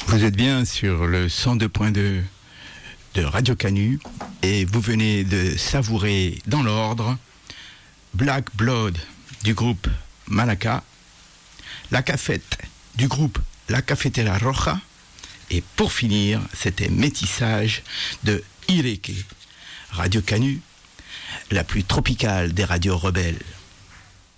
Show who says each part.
Speaker 1: Vous êtes bien sur le 102.2 de Radio Canu et vous venez de savourer dans l'ordre Black Blood du groupe Malaka, La Cafette du groupe La Cafetera Roja et pour finir, c'était Métissage de Ireke. Radio Canu, la plus tropicale des radios rebelles.